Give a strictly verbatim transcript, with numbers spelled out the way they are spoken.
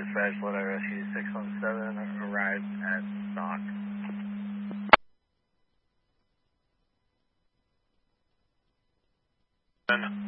dispatch, Lodi Rescue six one seven arrived at Stock.